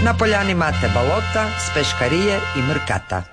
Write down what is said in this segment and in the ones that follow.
Na poljani Mate Balota, s Peškarije i Mrkata.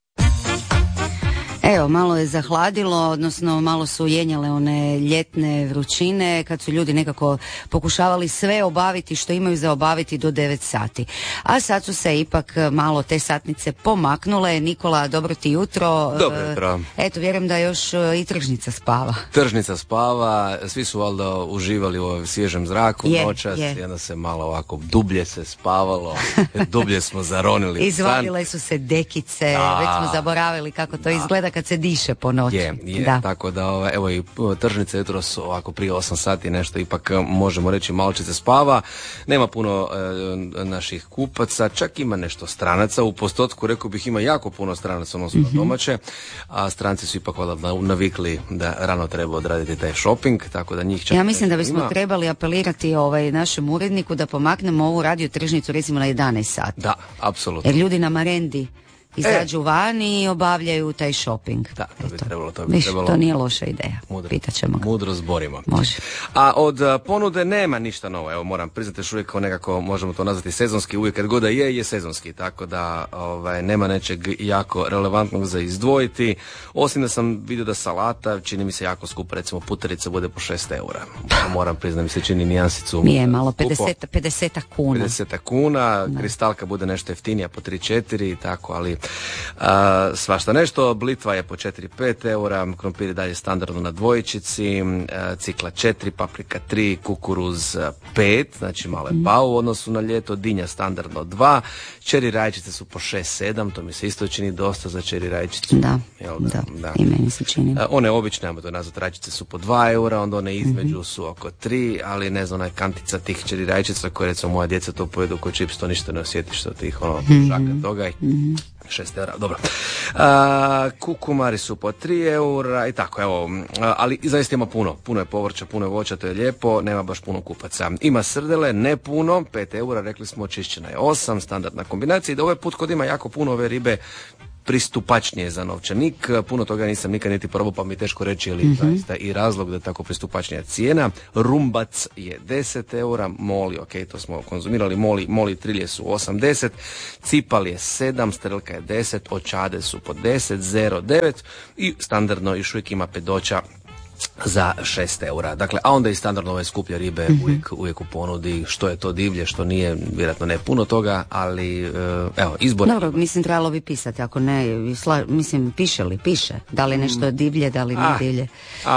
Evo, malo je zahladilo, odnosno malo su jenjale one ljetne vrućine kad su ljudi nekako pokušavali sve obaviti što imaju za obaviti do 9 sati. A sad su se ipak malo te satnice pomaknule. Nikola, dobro ti jutro. Dobro jutro. Eto, vjerujem da još i tržnica spava. Tržnica spava, svi su valjda uživali u svježem zraku noćas, i onda se malo ovako dublje se spavalo, dublje smo zaronili. Izvalile su se dekice, već smo zaboravili kako to izgleda kad se diše po noći. Da. Tako da, evo i tržnice jutros ovako prije 8 sati nešto ipak možemo reći malčice spava. Nema puno naših kupaca, čak ima nešto stranaca. U postotku rekao bih ima jako puno stranaca odnosno domaće, a stranci su ipak valjda navikli da rano treba odraditi taj shopping, tako da njih čak. Ja mislim da bismo trebali apelirati našem uredniku da pomaknemo ovu radio tržnicu recimo na 11 sati. Da, apsolutno. Jer ljudi na marendi izađu vani i obavljaju taj shopping. Da, to bi trebalo. To nije loša ideja. Pitaćemo ga. Mudro zborimo. Može. A od ponude nema ništa novo. Evo, moram priznati, još uvijek kao nekako možemo to nazvati sezonski, uvijek kad god da je sezonski, tako da nema nečeg jako relevantnog za izdvojiti. Osim da sam vidio da salata čini mi se jako skupa, recimo putarica bude po 6 eura. Moram priznati, mi se čini nijansicu. Nije malo, 50 kuna. 50 kuna, kristalka bude nešto jeftinija po 3-4 i tako, ali svašta nešto. Blitva je po 4-5 eura, krompir je dalje standardno na dvojčici, cikla 4, paprika 3, kukuruz 5, znači malo je pao u odnosu na ljeto, dinja standardno 2, čeri rajčice su po 6-7, to mi se isto čini dosta za čeri rajčicu. Da, i meni se čini. One obične, ajmo to nazvati, rajčice su po 2 eura, onda one između su oko 3, ali ne znam, kantica tih čeri rajčica koje recimo moja djeca to pojedu ko čips, to ništa ne osjetiš od tih žaka toga. 6 eura, dobro. Kukumari su po 3 eura i tako, evo, ali zaista ima puno je povrća, puno je voća, to je lijepo, nema baš puno kupaca. Ima srdele, ne puno, 5 eura, rekli smo, čišćena je 8, standardna kombinacija, i da ovaj put kod ima jako puno ove ribe pristupačnije za novčanik. Puno toga nisam nikad niti probao, pa mi je teško reći, ali zaista i razlog da je tako pristupačnija cijena. Rumbac je 10 eura, moli, ok, to smo konzumirali, moli trilje su 80, cipal je 7, strelka je 10, očade su po 10, 0,9 i standardno još uvijek ima pedoća za 6 eura. Dakle, a onda i standardno ove skuplje ribe uvijek u ponudi, što je to divlje, što nije, vjerojatno ne puno toga, ali evo, izbor. Dobro, mislim, trebalo bi pisati, ako ne, mislim, piše, da li nešto divlje, da li ne divlje.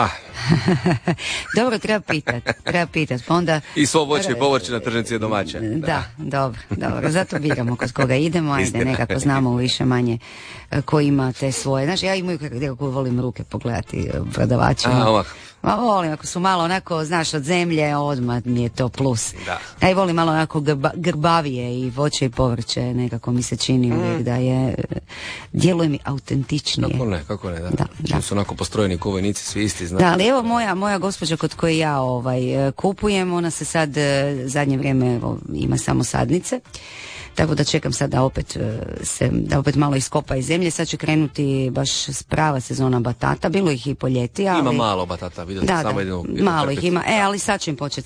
Dobro, treba pitati, pa onda. I svo voće i povrće na tržnici je domaće. Da, dobro, zato biramo kod koga idemo, ajde, nekako znamo više manje ko ima te svoje, znaš, ja imaju kako volim ruke pogledati prodavačima. Ma volim, ako su malo onako, znaš, od zemlje, odmah mi je to plus. Ja i volim malo onako grbavije i voće i povrće, nekako mi se čini uvijek da je, djeluje mi autentičnije. Kako ne, da. Su onako postrojeni ko vojnici, svi isti, znači. Da, ali evo moja gospođa kod koje ja kupujem, ona se sad zadnje vrijeme ima samo sadnice. Tako da čekam sad da opet malo iskopa iz zemlje. Sad će krenuti baš prava sezona batata. Bilo ih i po ljeti, ali ima malo batata, vidio sam samo jedinu. Malo ih ima, ali sad će im početi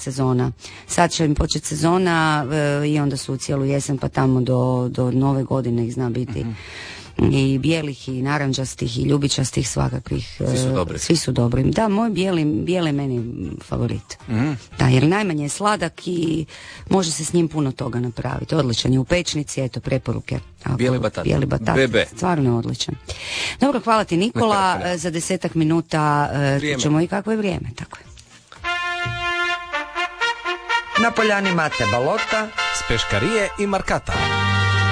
sezona. I onda su u cijelu jesen, pa tamo do nove godine ih zna biti. I bijelih i naranđastih i ljubičastih svakakvih. Svi su dobri. Da, moj bijeli meni favorit. Da, jer najmanje je sladak i može se s njim puno toga napraviti. Odličan je u pečnici, eto, preporuke. Bijeli batat. Bebe. Stvarno je odličan. Dobro, hvala ti, Nikola. Za 10 minuta ćemo i kako je vrijeme. Tako je. Na poljani Mate Balota s Peškarije i Markata.